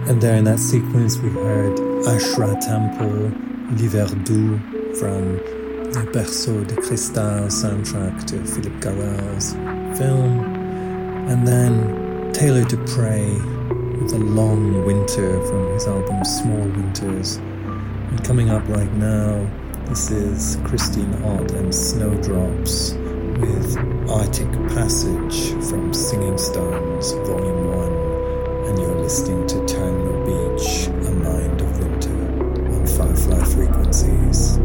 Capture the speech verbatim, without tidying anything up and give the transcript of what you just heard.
And there in that sequence we heard Ashra Temple, L'Hiver Doux from the Berceau de Cristal soundtrack to Philip Garrel's film. And then Taylor Dupre with A Long Winter from his album Small Winters. And coming up right now, this is Christine Ott and Snowdrops with Arctic Passage from Singing Stones Volume one. And you're listening to Terminal Beach, A Mind of Winter on Firefly Frequencies.